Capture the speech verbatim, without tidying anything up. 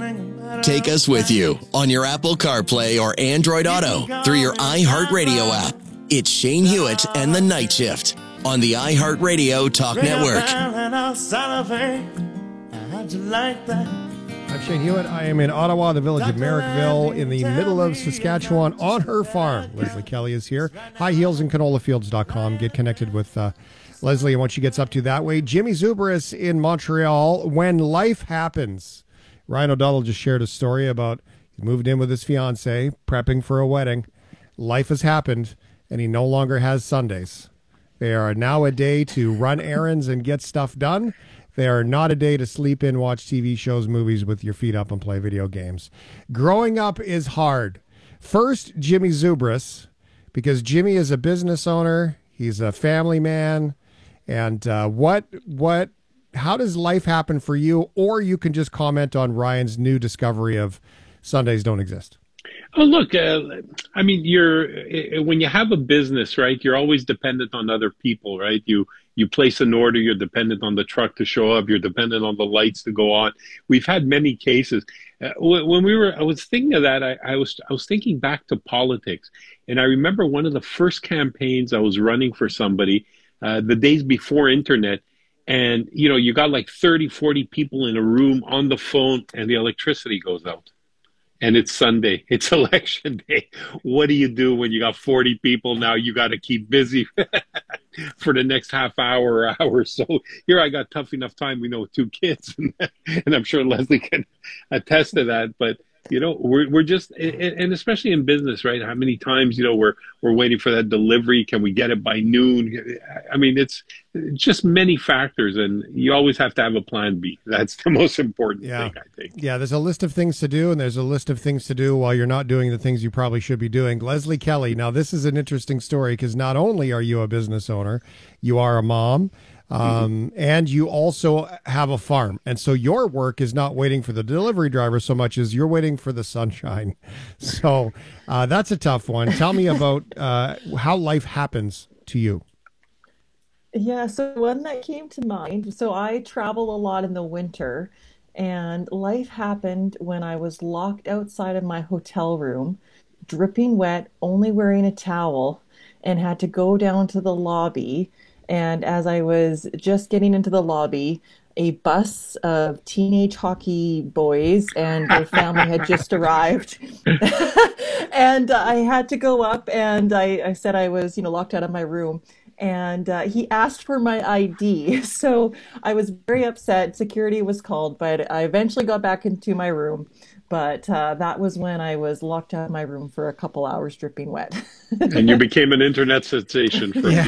Take us with you on your Apple CarPlay or Android Auto through your iHeartRadio app. It's Shane Hewitt and the Night Shift on the iHeartRadio Talk Network. I'm Shane Hewitt. I am in Ottawa, the village of Merrickville, in the middle of Saskatchewan, on her farm. Leslie Kelly is here. high heels and canola fields dot com. Get connected with uh, Leslie and what she gets up to that way. Jimmy Zubris in Montreal. When life happens. Ryan O'Donnell just shared a story about he moved in with his fiance, prepping for a wedding. Life has happened, and he no longer has Sundays. They are now a day to run errands and get stuff done. They are not a day to sleep in, watch T V shows, movies with your feet up, and play video games. Growing up is hard. First, Jimmy Zubris, because Jimmy is a business owner. He's a family man. And uh, what, what, how does life happen for you? Or you can just comment on Ryan's new discovery of Sundays don't exist. Oh, look, uh, I mean, you're when you have a business, right, you're always dependent on other people, right? You you place an order, you're dependent on the truck to show up, you're dependent on the lights to go on. We've had many cases. Uh, when we were, I was thinking of that, I, I was I was thinking back to politics. And I remember one of the first campaigns I was running for somebody, uh, the days before internet. And, you know, you got like thirty, forty people in a room on the phone and the electricity goes out. And it's Sunday. It's election day. What do you do when you got forty people? Now you got to keep busy for the next half hour or hour. So here I got tough enough time. We know two kids, and I'm sure Leslie can attest to that. But you know, we're we're just, and especially in business, right? How many times, you know, we're we're waiting for that delivery? Can we get it by noon? I mean, it's just many factors, and you always have to have a plan B. That's the most important yeah. thing, I think. Yeah, there's a list of things to do, and there's a list of things to do while you're not doing the things you probably should be doing. Leslie Kelly, now this is an interesting story because not only are you a business owner, you are a mom. Um, mm-hmm. And you also have a farm. And so your work is not waiting for the delivery driver so much as you're waiting for the sunshine. So uh, that's a tough one. Tell me about uh, how life happens to you. Yeah, so one that came to mind. So I travel a lot in the winter, and life happened when I was locked outside of my hotel room, dripping wet, only wearing a towel, and had to go down to the lobby. And as I was just getting into the lobby, a bus of teenage hockey boys and their family had just arrived. And uh, I had to go up, and I, I said I was, you know, locked out of my room. And uh, he asked for my I D. So I was very upset. Security was called, but I eventually got back into my room. But uh, that was when I was locked out of my room for a couple hours dripping wet. And you became an internet sensation for yeah.